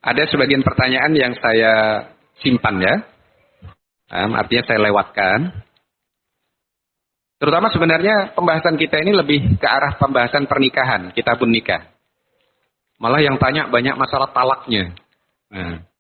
Ada sebagian pertanyaan yang saya simpan ya. Artinya saya lewatkan. Terutama sebenarnya pembahasan kita ini lebih ke arah pembahasan pernikahan, kitabun nikah. Malah yang tanya banyak masalah talaknya. Nah,